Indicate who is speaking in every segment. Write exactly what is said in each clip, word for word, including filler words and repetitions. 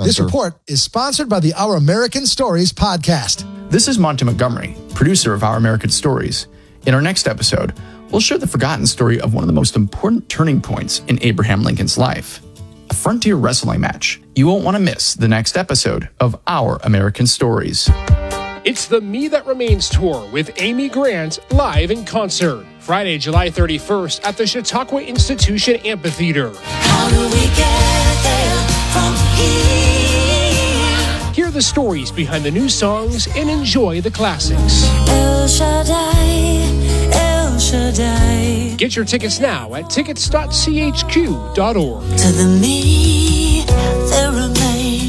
Speaker 1: This report is sponsored by the Our American Stories podcast.
Speaker 2: This is Monty Montgomery, producer of Our American Stories. In our next episode, we'll share the forgotten story of one of the most important turning points in Abraham Lincoln's life, a frontier wrestling match. You won't want to miss the next episode of Our American Stories.
Speaker 3: It's the Me That Remains Tour with Amy Grant live in concert. Friday, July thirty-first at the Chautauqua Institution Amphitheater.
Speaker 4: How do we get there from here?
Speaker 3: Hear the stories behind the new songs and enjoy the classics.
Speaker 4: El Shaddai, El Shaddai.
Speaker 3: Get your tickets now at tickets dot c h q dot org.
Speaker 4: To the me that remains.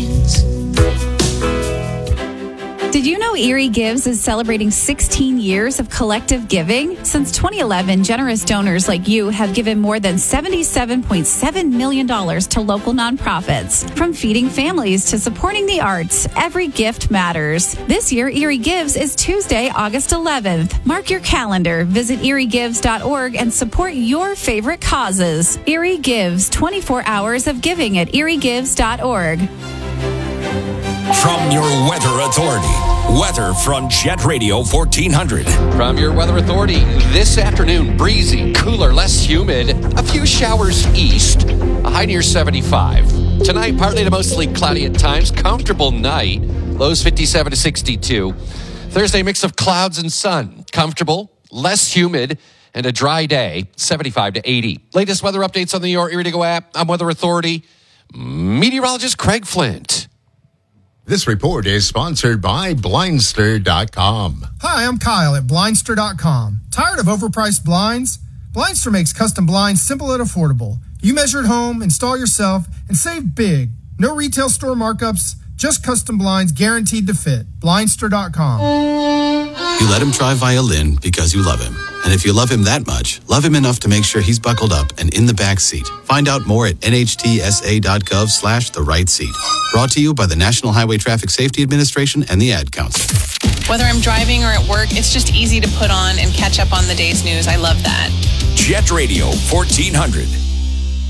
Speaker 5: Did you know Erie Gives is celebrating sixteen years of collective giving? Since twenty eleven, generous donors like you have given more than seventy-seven point seven million dollars to local nonprofits. From feeding families to supporting the arts, every gift matters. This year, Erie Gives is Tuesday, August eleventh. Mark your calendar, visit erie gives dot org and support your favorite causes. Erie Gives, twenty-four hours of giving at erie gives dot org.
Speaker 6: From your Weather Authority, weather from Jet Radio fourteen hundred.
Speaker 7: From your Weather Authority, this afternoon, breezy, cooler, less humid, a few showers east, a high near seventy-five. Tonight, partly to mostly cloudy at times, comfortable night, lows fifty-seven to sixty-two. Thursday, mix of clouds and sun, comfortable, less humid, and a dry day, seventy-five to eighty. Latest weather updates on the Your Erie to Go app. I'm Weather Authority meteorologist Craig Flint.
Speaker 8: This report is sponsored by Blindster dot com.
Speaker 9: Hi, I'm Kyle at Blindster dot com. Tired of overpriced blinds? Blindster makes custom blinds simple and affordable. You measure at home, install yourself, and save big. No retail store markups, just custom blinds guaranteed to fit. Blindster dot com.
Speaker 10: You let him try violin because you love him. And if you love him that much, love him enough to make sure he's buckled up and in the back seat. Find out more at N H T S A dot gov slash the right seat. Brought to you by the National Highway Traffic Safety Administration and the Ad Council.
Speaker 11: Whether I'm driving or at work, it's just easy to put on and catch up on the day's news. I love that.
Speaker 6: Jet Radio fourteen hundred.